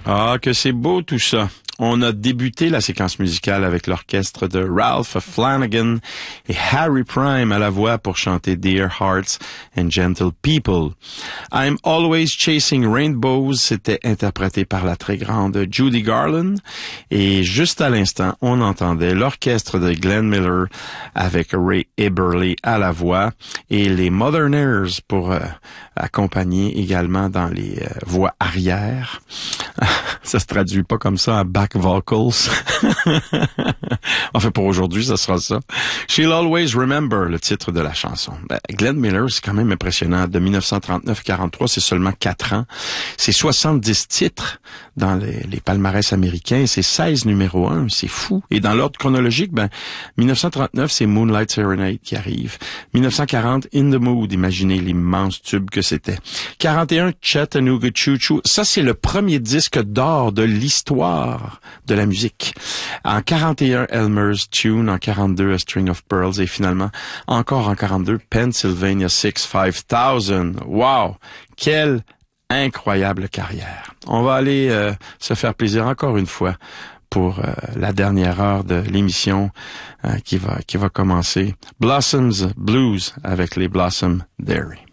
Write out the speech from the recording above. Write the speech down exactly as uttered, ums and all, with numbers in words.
Ah, que c'est beau tout ça. On a débuté la séquence musicale avec l'orchestre de Ralph Flanagan et Harry Prime à la voix pour chanter Dear Hearts and Gentle People. I'm Always Chasing Rainbows, c'était interprété par la très grande Judy Garland. Et juste à l'instant, on entendait l'orchestre de Glenn Miller avec Ray Eberle à la voix et les Modernaires pour euh, accompagner également dans les euh, voix arrière. Ça se traduit pas comme ça en back vocals. Enfin, pour aujourd'hui, ça sera ça. She'll Always Remember, le titre de la chanson. Ben, Glenn Miller, c'est quand même impressionnant. De dix-neuf cent trente-neuf à quarante-trois, c'est seulement quatre ans. C'est soixante-dix titres dans les, les palmarès américains. C'est seize numéro un. C'est fou. Et dans l'ordre chronologique, ben, dix-neuf cent trente-neuf, c'est Moonlight Serenade qui arrive. dix-neuf cent quarante, In the Mood. Imaginez l'immense tube que c'était. quarante et un, Chattanooga Choo Choo. Ça, c'est le premier disque d'or de l'histoire de la musique. En quarante et un, Elmer's Tune. En quarante-deux, A String of Pearls. Et finalement, encore en quarante-deux, Pennsylvania six five thousand. Wow! Quelle incroyable carrière. On va aller euh, se faire plaisir encore une fois pour euh, la dernière heure de l'émission euh, qui va qui va commencer. Blossoms Blues avec les Blossom Dairy.